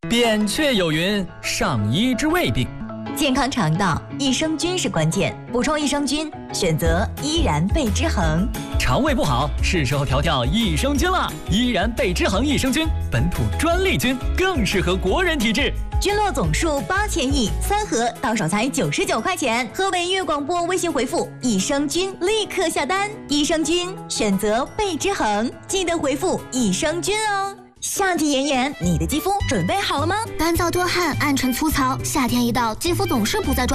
扁鹊有云：上医之未病。 健康肠道，益生菌是关键。补充益生菌，选择依然贝之恒。 肠胃不好，是时候调调益生菌了。依然贝之恒益生菌，本土专利菌，更适合国人体质。 菌落总数8000亿，3盒到手才99块钱。河北粤广播微信回复“益生菌”立刻下单。益生菌选择贝之恒，记得回复“益生菌”哦。夏季炎炎，你的肌肤准备好了吗？ 干燥多汗、暗沉粗糙，夏天一到，肌肤总是不在状态。